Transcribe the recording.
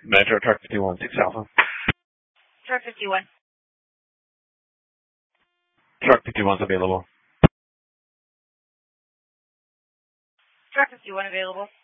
Metro Truck 51, 6 Alpha. Truck 51. Truck 51's available. Truck 51 available.